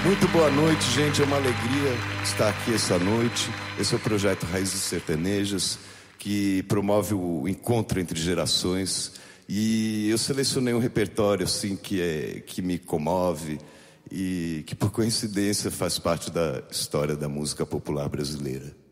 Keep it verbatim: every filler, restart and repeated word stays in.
Muito boa noite, gente. É uma alegria estar aqui essa noite. Esse é o projeto Raízes Sertanejas, que promove o encontro entre gerações. E eu selecionei um repertório assim, que, é, que me comove e que, por coincidência, faz parte da história da música popular brasileira.